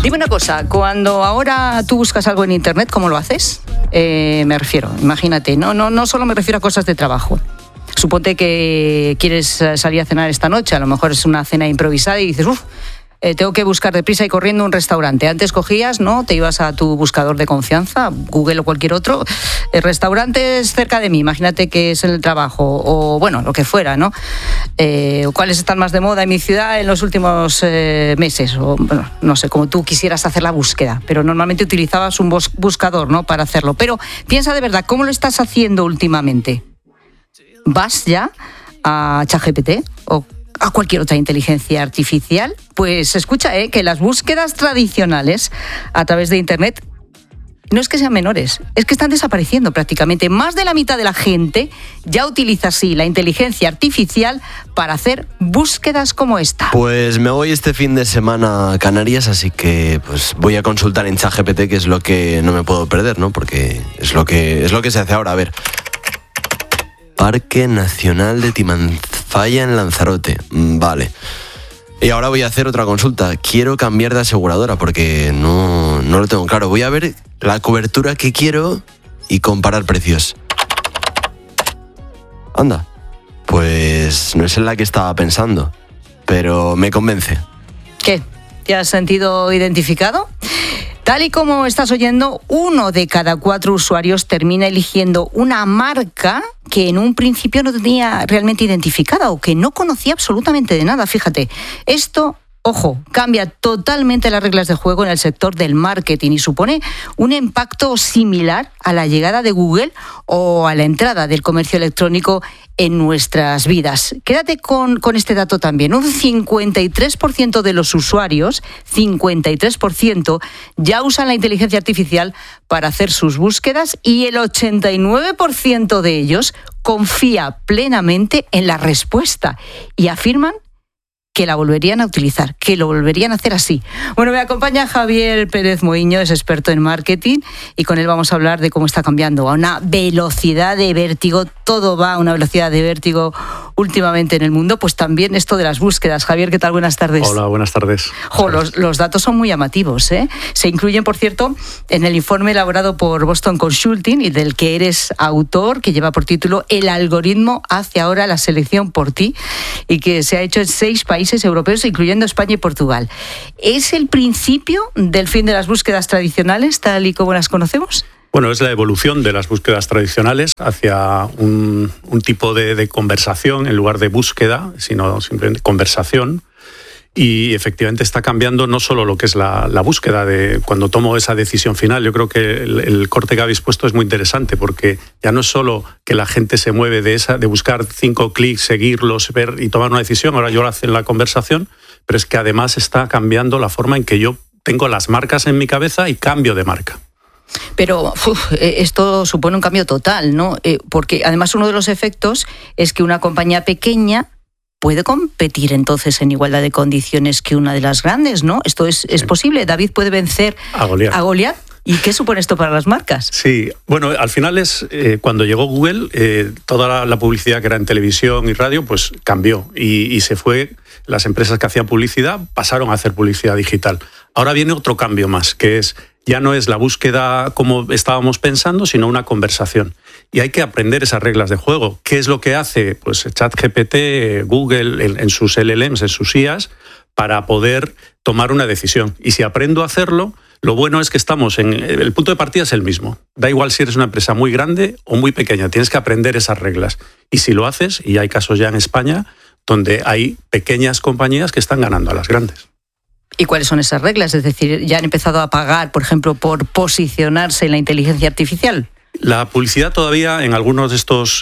Dime una cosa, cuando ahora tú buscas algo en internet, ¿cómo lo haces? Me refiero, imagínate, no solo me refiero a cosas de trabajo. Suponte que quieres salir a cenar esta noche, a lo mejor es una cena improvisada y dices, tengo que buscar deprisa y corriendo un restaurante. Antes cogías, ¿no? Te ibas a tu buscador de confianza, Google o cualquier otro, restaurantes cerca de mí, imagínate que es en el trabajo, o bueno, lo que fuera, ¿no? O cuáles están más de moda en mi ciudad en los últimos meses, o bueno, no sé, como tú quisieras hacer la búsqueda, pero normalmente utilizabas un buscador, ¿no? Para hacerlo. Pero piensa de verdad, ¿cómo lo estás haciendo últimamente? ¿Vas ya a ChatGPT o a cualquier otra inteligencia artificial? Pues escucha, que las búsquedas tradicionales a través de Internet no es que sean menores, es que están desapareciendo prácticamente. Más de la mitad de la gente ya utiliza así la inteligencia artificial para hacer búsquedas como esta. Pues me voy este fin de semana a Canarias, así que pues voy a consultar en ChatGPT, que es lo que no me puedo perder, ¿no? Porque es lo que se hace ahora. A ver, Parque Nacional de Timanfaya en Lanzarote. Vale. Y ahora voy a hacer otra consulta. Quiero cambiar de aseguradora porque no lo tengo claro. Voy a ver la cobertura que quiero y comparar precios. Anda, pues no es en la que estaba pensando, pero me convence. ¿Qué? ¿Te has sentido identificado? Tal y como estás oyendo, 1 de cada 4 usuarios termina eligiendo una marca que en un principio no tenía realmente identificada o que no conocía absolutamente de nada. Fíjate, esto, ojo, cambia totalmente las reglas de juego en el sector del marketing y supone un impacto similar a la llegada de Google o a la entrada del comercio electrónico en nuestras vidas. Quédate con este dato también. Un 53% de los usuarios, 53%, ya usan la inteligencia artificial para hacer sus búsquedas y el 89% de ellos confía plenamente en la respuesta y afirman que la volverían a utilizar, que lo volverían a hacer así. Bueno, me acompaña Javier Pérez Moiño, es experto en marketing, y con él vamos a hablar de cómo está cambiando a una velocidad de vértigo. Todo va a una velocidad de vértigo últimamente en el mundo, pues también esto de las búsquedas. Javier, ¿qué tal? Buenas tardes. Hola, buenas tardes. Los datos son muy llamativos, ¿eh? Se incluyen, por cierto, en el informe elaborado por Boston Consulting y del que eres autor, que lleva por título El algoritmo hace ahora la selección por ti, y que se ha hecho en 6 países europeos, incluyendo España y Portugal. ¿Es el principio del fin de las búsquedas tradicionales, tal y como las conocemos? Bueno, es la evolución de las búsquedas tradicionales hacia un tipo de conversación en lugar de búsqueda, sino simplemente conversación. Y efectivamente está cambiando no solo lo que es la búsqueda de cuando tomo esa decisión final. Yo creo que el corte que habéis puesto es muy interesante, porque ya no es solo que la gente se mueve de buscar 5 clics, seguirlos, ver y tomar una decisión, ahora yo lo hago en la conversación, pero es que además está cambiando la forma en que yo tengo las marcas en mi cabeza y cambio de marca. Pero esto supone un cambio total, ¿no? Porque además uno de los efectos es que una compañía pequeña puede competir entonces en igualdad de condiciones que una de las grandes, ¿no? Esto es posible. David puede vencer a Goliat. ¿Y qué supone esto para las marcas? Sí, bueno, al final es cuando llegó Google, toda la publicidad que era en televisión y radio, pues cambió y se fue. Las empresas que hacían publicidad pasaron a hacer publicidad digital. Ahora viene otro cambio más, que es ya no es la búsqueda como estábamos pensando, sino una conversación. Y hay que aprender esas reglas de juego. ¿Qué es lo que hace pues ChatGPT, Google, en sus LLMs, en sus IAs, para poder tomar una decisión? Y si aprendo a hacerlo, lo bueno es que el punto de partida es el mismo. Da igual si eres una empresa muy grande o muy pequeña, tienes que aprender esas reglas. Y si lo haces, y hay casos ya en España, donde hay pequeñas compañías que están ganando a las grandes. ¿Y cuáles son esas reglas? Es decir, ¿ya han empezado a pagar, por ejemplo, por posicionarse en la inteligencia artificial? La publicidad todavía en algunos de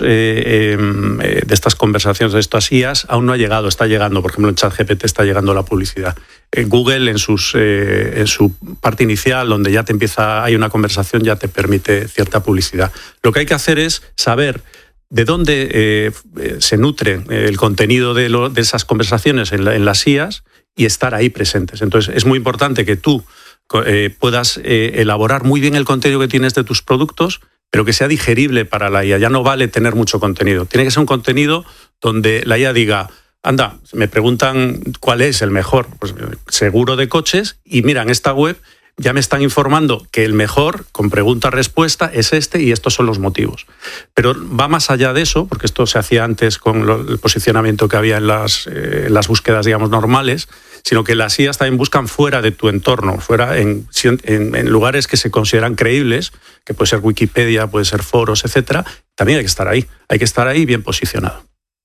estas conversaciones, de estas IAs, aún no ha llegado. Está llegando, por ejemplo, en ChatGPT está llegando la publicidad. En Google, en su parte inicial, donde ya hay una conversación, ya te permite cierta publicidad. Lo que hay que hacer es saber de dónde se nutre el contenido de esas conversaciones en las IAs y estar ahí presentes. Entonces, es muy importante que tú puedas elaborar muy bien el contenido que tienes de tus productos, pero que sea digerible para la IA. Ya no vale tener mucho contenido. Tiene que ser un contenido donde la IA diga, anda, me preguntan cuál es el mejor seguro de coches y mira, en esta web ya me están informando que el mejor, con pregunta-respuesta, es este y estos son los motivos. Pero va más allá de eso, porque esto se hacía antes con el posicionamiento que había en las búsquedas, digamos, normales, sino que las IAs también buscan fuera de tu entorno, fuera en lugares que se consideran creíbles, que puede ser Wikipedia, puede ser foros, etcétera. También hay que estar ahí bien posicionado.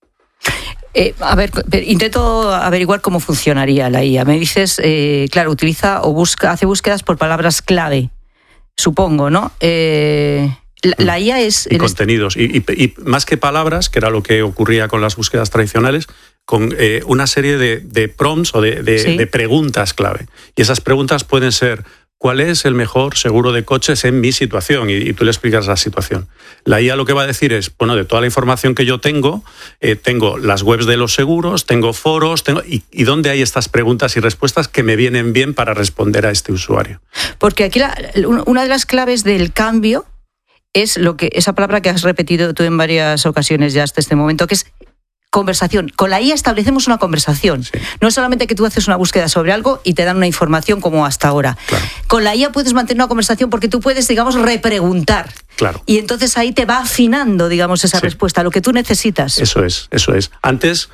A ver, intento averiguar cómo funcionaría la IA. Me dices, claro, utiliza o hace búsquedas por palabras clave, supongo, ¿no? La IA es... Y contenidos. Y más que palabras, que era lo que ocurría con las búsquedas tradicionales, con una serie de prompts o de preguntas clave. Y esas preguntas pueden ser: ¿cuál es el mejor seguro de coches en mi situación? Y tú le explicas la situación. La IA lo que va a decir es, bueno, de toda la información que yo tengo, tengo las webs de los seguros, tengo foros, y dónde hay estas preguntas y respuestas que me vienen bien para responder a este usuario. Porque aquí una de las claves del cambio es esa palabra que has repetido tú en varias ocasiones ya hasta este momento, que es conversación. Con la IA establecemos una conversación. Sí. No es solamente que tú haces una búsqueda sobre algo y te dan una información como hasta ahora. Claro. Con la IA puedes mantener una conversación porque tú puedes, digamos, repreguntar. Claro. Y entonces ahí te va afinando, digamos, esa respuesta, lo que tú necesitas. Eso es. Antes,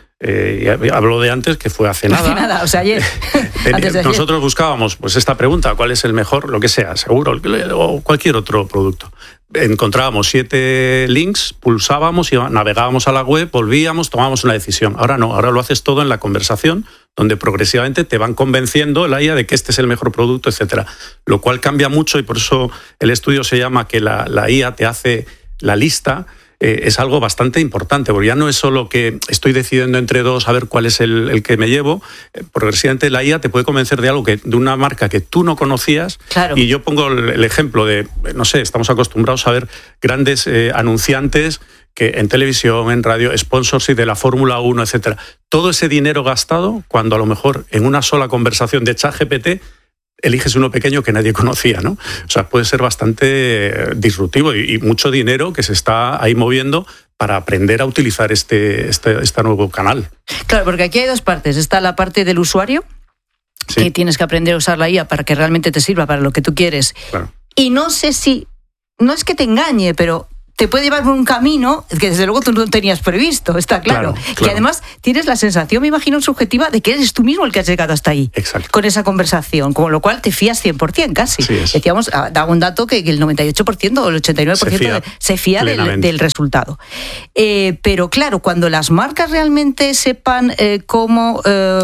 hablo de antes, que fue hace nada. Hace nada, o sea, ayer. Nosotros buscábamos pues esta pregunta: ¿cuál es el mejor, lo que sea, seguro o cualquier otro producto? Encontrábamos 7 links, pulsábamos y navegábamos a la web, volvíamos, tomábamos una decisión. Ahora no, ahora lo haces todo en la conversación, donde progresivamente te van convenciendo la IA de que este es el mejor producto, etcétera. Lo cual cambia mucho, y por eso el estudio se llama que la IA te hace la lista. Es algo bastante importante, porque ya no es solo que estoy decidiendo entre dos a ver cuál es el que me llevo. Progresivamente la IA te puede convencer de algo de una marca que tú no conocías. Claro. Y yo pongo el ejemplo de, no sé, estamos acostumbrados a ver grandes anunciantes que en televisión, en radio, sponsors y de la Fórmula 1, etcétera. Todo ese dinero gastado, cuando a lo mejor en una sola conversación de ChatGPT eliges uno pequeño que nadie conocía, ¿no? O sea, puede ser bastante disruptivo y mucho dinero que se está ahí moviendo para aprender a utilizar este nuevo canal. Claro, porque aquí hay dos partes. Está la parte del usuario, sí, que tienes que aprender a usar la IA para que realmente te sirva para lo que tú quieres. Claro. Y no sé si, no es que te engañe, pero te puede llevar por un camino que desde luego tú no tenías previsto, está claro. Que además tienes la sensación, me imagino, subjetiva de que eres tú mismo el que has llegado hasta ahí. Exacto. Con esa conversación, con lo cual te fías 100% casi. Sí, decíamos, daba un dato que el 98% o el 89% se fía del resultado. Pero claro, cuando las marcas realmente sepan cómo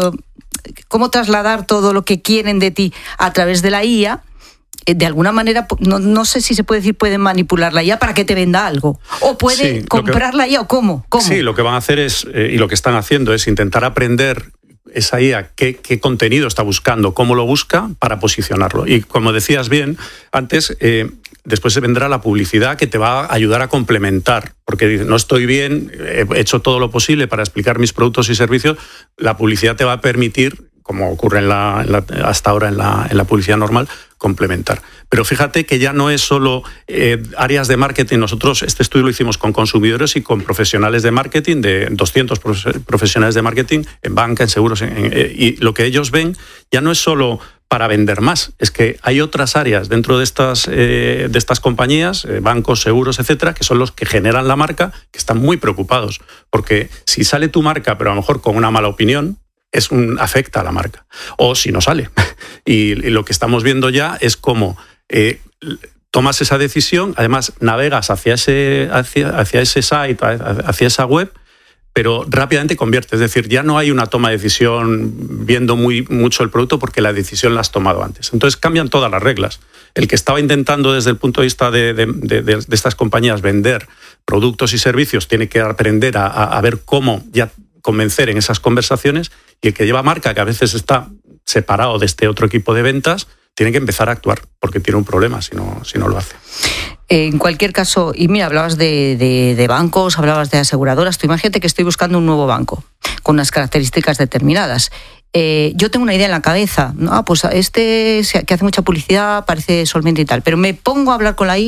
trasladar todo lo que quieren de ti a través de la IA, de alguna manera, no sé si se puede decir, pueden manipular la IA para que te venda algo. O pueden comprar la IA, o ¿cómo? Sí, lo que van a hacer es, y lo que están haciendo es intentar aprender esa IA qué contenido está buscando, cómo lo busca, para posicionarlo. Y como decías bien antes, después se vendrá la publicidad que te va a ayudar a complementar, porque dices, no estoy bien, he hecho todo lo posible para explicar mis productos y servicios. La publicidad te va a permitir, como ocurre hasta ahora en la publicidad normal, complementar. Pero fíjate que ya no es solo áreas de marketing. Nosotros este estudio lo hicimos con consumidores y con profesionales de marketing, de 200 profesionales de marketing en banca, en seguros, y lo que ellos ven ya no es solo para vender más, es que hay otras áreas dentro de estas compañías, bancos, seguros, etcétera, que son los que generan la marca, que están muy preocupados, porque si sale tu marca, pero a lo mejor con una mala opinión, afecta a la marca. O si no sale. Y lo que estamos viendo ya es cómo tomas esa decisión, además navegas hacia ese site, hacia esa web, pero rápidamente conviertes. Es decir, ya no hay una toma de decisión viendo mucho el producto porque la decisión la has tomado antes. Entonces cambian todas las reglas. El que estaba intentando desde el punto de vista de estas compañías vender productos y servicios tiene que aprender a ver cómo ya convencer en esas conversaciones, y el que lleva marca, que a veces está separado de este otro equipo de ventas, tiene que empezar a actuar porque tiene un problema si no lo hace. En cualquier caso, y mira, hablabas de bancos, hablabas de aseguradoras. Tú imagínate que estoy buscando un nuevo banco con unas características determinadas. Yo tengo una idea en la cabeza, ¿no? Pues este que hace mucha publicidad parece solvente y tal, pero me pongo a hablar con la IA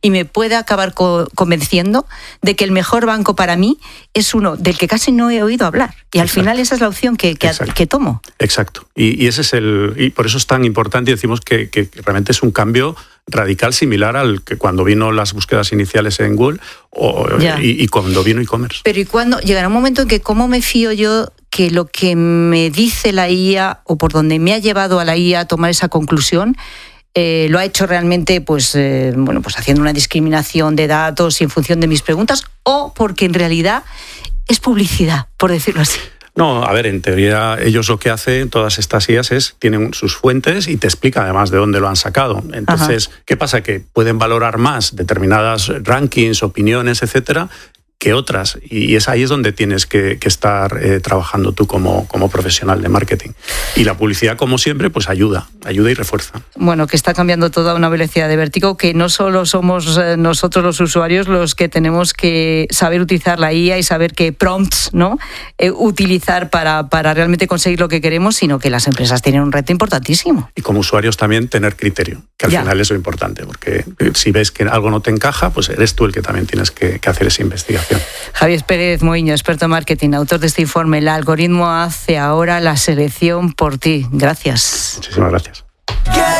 y me pueda acabar convenciendo de que el mejor banco para mí es uno del que casi no he oído hablar. Y al final esa es la opción que tomo. Exacto. Y ese es y por eso es tan importante y decimos que realmente es un cambio radical similar al que cuando vino las búsquedas iniciales en Google y cuando vino e-commerce. Pero ¿y cuándo llegará un momento en que cómo me fío yo que lo que me dice la IA o por donde me ha llevado a la IA a tomar esa conclusión lo ha hecho realmente pues haciendo una discriminación de datos y en función de mis preguntas, o porque en realidad es publicidad, por decirlo así? No, a ver, en teoría ellos lo que hacen, todas estas IAs, tienen sus fuentes y te explican además de dónde lo han sacado. Entonces, ¿qué pasa? Que pueden valorar más determinadas rankings, opiniones, etcétera, que otras. Y ahí es donde tienes que estar trabajando tú como profesional de marketing. Y la publicidad, como siempre, pues ayuda y refuerza. Bueno, que está cambiando todo a una velocidad de vértigo, que no solo somos nosotros los usuarios los que tenemos que saber utilizar la IA y saber qué prompts, ¿no? Utilizar para realmente conseguir lo que queremos, sino que las empresas tienen un reto importantísimo. Y como usuarios también tener criterio, que al final es lo importante, porque si ves que algo no te encaja, pues eres tú el que también tienes que hacer esa investigación. Javier Pérez Moiño, experto en marketing, autor de este informe. El algoritmo hace ahora la selección por ti. Gracias. Muchísimas gracias.